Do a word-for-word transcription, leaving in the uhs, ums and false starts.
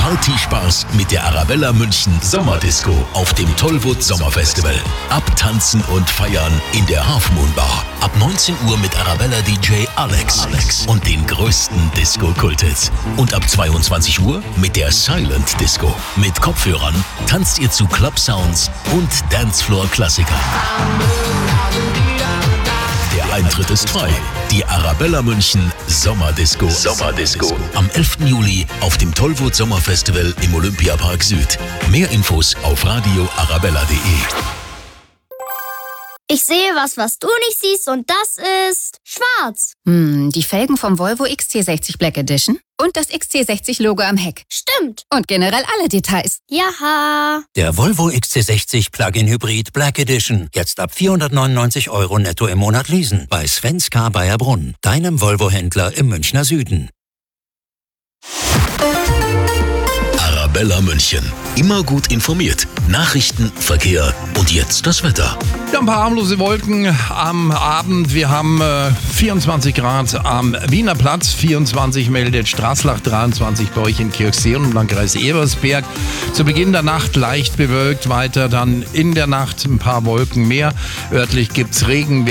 Partyspaß mit der Arabella München Sommerdisco auf dem Tollwood Sommerfestival. Abtanzen und feiern in der Half Moon Bar. Ab neunzehn Uhr mit Arabella D J Alex, Alex und den größten Disco-Kulthits. Und ab zweiundzwanzig Uhr mit der Silent Disco. Mit Kopfhörern tanzt ihr zu Club-Sounds und Dancefloor-Klassikern. Der Eintritt ist frei. Die Arabella München Sommerdisco. Sommerdisco. Am elften Juli auf dem Tollwood Sommerfestival im Olympiapark Süd. Mehr Infos auf radio arabella punkt de. Ich sehe was, was du nicht siehst, und das ist schwarz. Hm, die Felgen vom Volvo X C sechzig Black Edition und das X C sechzig Logo am Heck. Stimmt. Und generell alle Details. Jaha. Der Volvo X C sechzig Plug-in Hybrid Black Edition. Jetzt ab vierhundertneunundneunzig Euro netto im Monat leasen. Bei Sven's Car Bayerbrunn, deinem Volvo-Händler im Münchner Süden. Arabella München. Immer gut informiert. Nachrichten, Verkehr und jetzt das Wetter. Ja, ein paar harmlose Wolken am Abend. Wir haben äh, vierundzwanzig Grad am Wiener Platz, vierundzwanzig meldet Straßlach, dreiundzwanzig bei euch in Kirchseeon im Landkreis Ebersberg. Zu Beginn der Nacht leicht bewölkt, weiter dann in der Nacht ein paar Wolken mehr. Örtlich gibt's Regen.